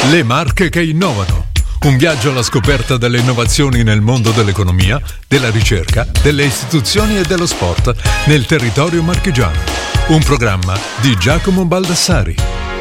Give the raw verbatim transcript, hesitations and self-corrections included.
Le marche che innovano. Un viaggio alla scoperta delle innovazioni nel mondo dell'economia, della ricerca, delle istituzioni e dello sport nel territorio marchigiano. Un programma di Giacomo Baldassari.